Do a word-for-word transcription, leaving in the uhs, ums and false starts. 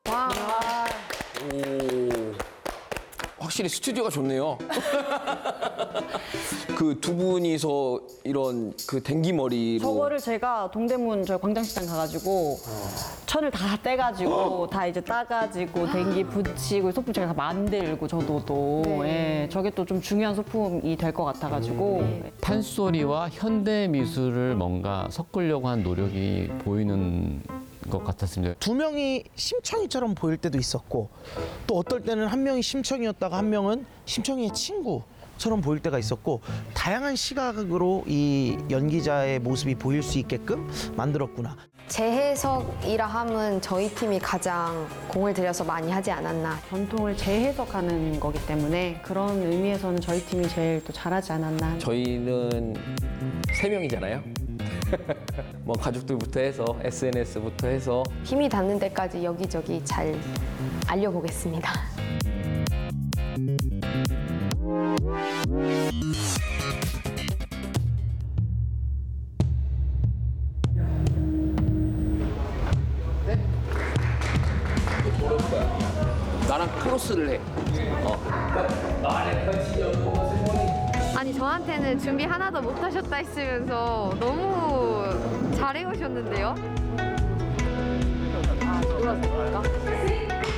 와. 오, 확실히 스튜디오가 좋네요. 그 두 분이서 이런 그 댕기머리로 저거를 제가 동대문 저 광장시장 가가지고 천을 다 떼가지고 다 이제 따가지고 댕기 붙이고 소품 제가 다 만들고 저도 또 예, 저게 또 좀 중요한 소품이 될 것 같아가지고 판소리와 현대 미술을 뭔가 섞으려고 한 노력이 보이는 것 같았습니다. 두 명이 심청이처럼 보일 때도 있었고 또 어떨 때는 한 명이 심청이었다가 한 명은 심청이의 친구처럼 보일 때가 있었고 다양한 시각으로 이 연기자의 모습이 보일 수 있게끔 만들었구나. 재해석이라 함은 저희 팀이 가장 공을 들여서 많이 하지 않았나. 전통을 재해석하는 거기 때문에 그런 의미에서는 저희 팀이 제일 또 잘하지 않았나. 저희는 세 명이잖아요. 뭐 가족들부터 해서 에스엔에스부터 해서 힘이 닿는 데까지 여기저기 잘 알려보겠습니다. 나랑 크로스를 해. 아니 저한테는 준비 하나도 못 하셨다 했으면서 너무 잘해 오셨는데요? 아, 놀아줄까?